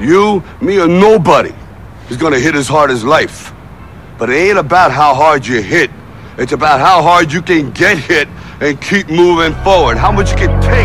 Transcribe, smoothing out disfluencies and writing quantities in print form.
You, me, or nobody is gonna hit as hard as life. But it ain't about how hard you hit. It's about how hard you can get hit and keep moving forward. How much you can take.